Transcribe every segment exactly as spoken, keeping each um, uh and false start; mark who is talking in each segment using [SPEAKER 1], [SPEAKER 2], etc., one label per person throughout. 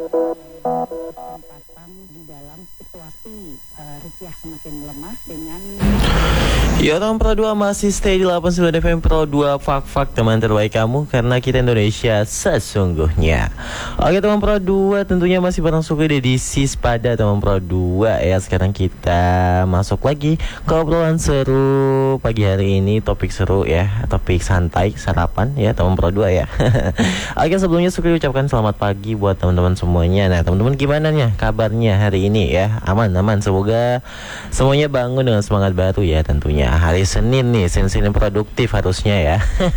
[SPEAKER 1] Pasang di dalam situasi uh, rupiah semakin melemah dengan
[SPEAKER 2] Ya, teman Pro dua masih stay di delapan puluh sembilan F M Pro dua Fak-Fak, teman terbaik kamu, karena kita Indonesia sesungguhnya. Oke teman Pro dua, tentunya masih bareng Suki edisi pada teman Pro dua ya. Sekarang kita masuk lagi ke obrolan seru pagi hari ini. Topik seru ya, topik santai, sarapan ya teman Pro dua ya. Oke, sebelumnya Suki ucapkan selamat pagi buat teman-teman semuanya. Nah teman-teman, gimana nih kabarnya hari ini ya? Aman-aman, semoga semuanya bangun dengan semangat baru ya tentunya. Hari Senin nih, Senin-Senin produktif harusnya ya.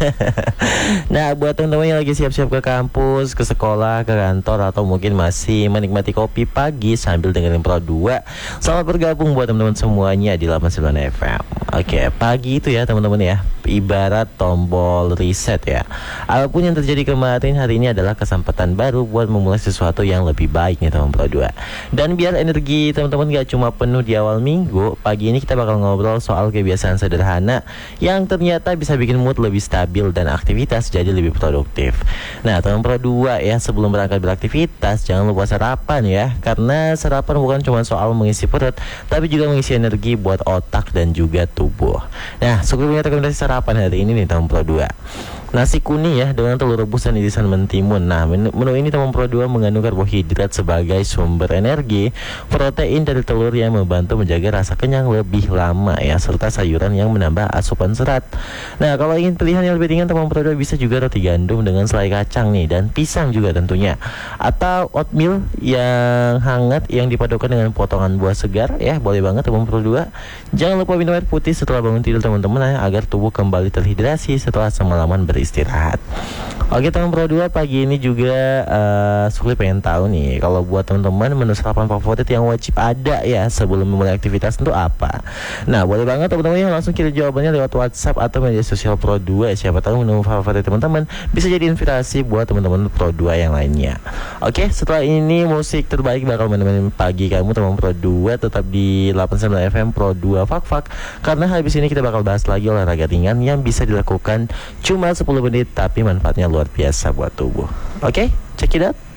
[SPEAKER 2] Nah, buat teman-teman yang lagi siap-siap ke kampus, ke sekolah, ke kantor, atau mungkin masih menikmati kopi pagi sambil dengerin Pro dua, selamat bergabung buat teman-teman semuanya di delapan puluh sembilan F M. Oke, pagi itu ya teman-teman ya, ibarat tombol reset ya. Apapun yang terjadi kemarin, hari ini adalah kesempatan baru buat memulai sesuatu yang lebih baik nih teman Pro dua. Dan biar energi teman-teman gak cuma penuh di awal minggu, pagi ini kita bakal ngobrol soal kebiasaan sederhana yang ternyata bisa bikin mood lebih stabil dan aktivitas jadi lebih produktif. Nah teman Pro dua ya, sebelum berangkat beraktivitas jangan lupa sarapan ya, karena sarapan bukan cuma soal mengisi perut, tapi juga mengisi energi buat otak dan juga tubuh. Nah Suku punya rekomendasi sarapan hari ini nih teman Pro dua. Nasi kuning ya dengan telur rebus dan irisan mentimun. Nah menu, menu ini teman Pro dua mengandung karbohidrat sebagai sumber energi, protein dari telur yang membantu menjaga rasa kenyang lebih lama ya, serta sayuran yang menambah asupan serat. Nah kalau ingin pilihan yang lebih ringan, teman Pro dua bisa juga roti gandum dengan selai kacang nih, dan pisang juga tentunya, atau oatmeal yang hangat yang dipadukan dengan potongan buah segar ya, boleh banget teman Pro dua. Jangan lupa minum air putih setelah bangun tidur teman-teman ya, agar tubuh kembali terhidrasi setelah semalaman beristirahat. Oke teman Pro dua, pagi ini juga uh, Sukli pengen tahu nih, kalau buat teman-teman menu sarapan favorit yang wajib ada ya sebelum memulai aktivitas itu apa? Nah boleh banget teman-teman yang langsung kirim jawabannya lewat WhatsApp atau media sosial Pro dua. Siapa tahu menu favorit teman-teman bisa jadi inspirasi buat teman-teman Pro dua yang lainnya. Oke, setelah ini musik terbaik bakal menemani pagi kamu teman Pro dua. Tetap di delapan puluh sembilan F M Pro dua Fak-Fak, karena habis ini kita bakal bahas lagi olahraga ringan yang bisa dilakukan cuma sepuluh menit tapi manfaatnya luar biasa buat tubuh. Oke, check it out.